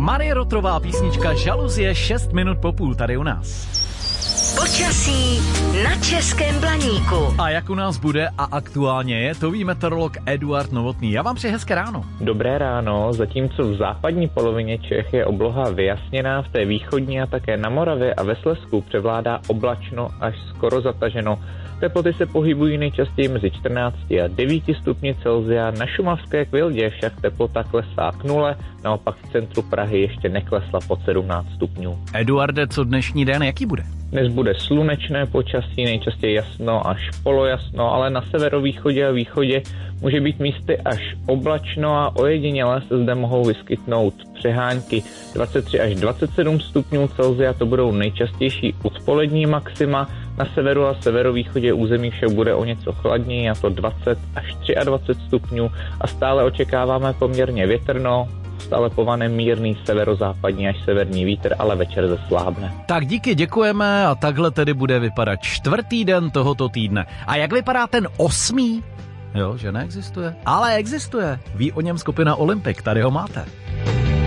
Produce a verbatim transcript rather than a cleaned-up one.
Marie Rotrová, písnička Žaluzie, šest minut po půl tady u nás. Počasí na Českém Blaníku. A jak u nás bude a aktuálně je, to ví meteorolog Eduard Novotný. Já vám přeji hezké ráno. Dobré ráno, zatímco v západní polovině Čech je obloha vyjasněná, v té východní a také na Moravě a ve Slezsku převládá oblačno až skoro zataženo. Teploty se pohybují nejčastěji mezi čtrnácti a devíti stupni Celsia, na šumavské Kvildě však teplota klesá k nule, naopak v centru Prahy ještě neklesla pod sedmnáct stupňů. Eduarde, co dnešní den, jaký bude? Dnes bude slunečné počasí, nejčastěji jasno až polojasno, ale na severovýchodě a východě může být místy až oblačno a ojediněle se zde mohou vyskytnout přehánky. dvacet tři až dvacet sedm stupňů Celsia to budou nejčastější odpolední maxima, na severu a severovýchodě území však bude o něco chladněji, a to dvacet až dvacet tři stupňů a stále očekáváme poměrně větrno, stále povane mírný severozápadní až severní vítr, ale večer zeslábne. Tak díky, děkujeme a takhle tedy bude vypadat čtvrtý den tohoto týdne. A jak vypadá ten osmý? Jo, že neexistuje. Ale existuje. Ví o něm skupina Olympik, tady ho máte.